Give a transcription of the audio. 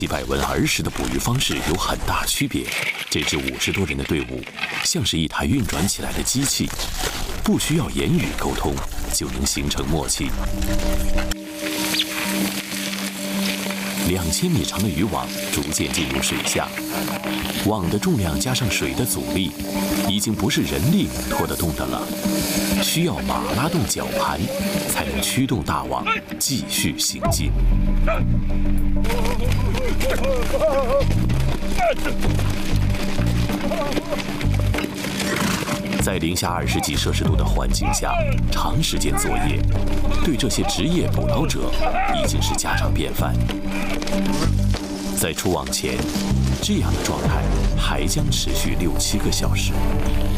几百文儿时的捕鱼方式有很大区别。这支50多人的队伍，像是一台运转起来的机器，不需要言语沟通，就能形成默契。2000米长的渔网逐渐进入水下，网的重量加上水的阻力，已经不是人力拖得动的了，需要马拉动绞盘，才能驱动大网继续行进。在零下20几摄氏度的环境下，长时间作业，对这些职业捕捞者已经是家常便饭。在出网前，这样的状态还将持续6、7个小时。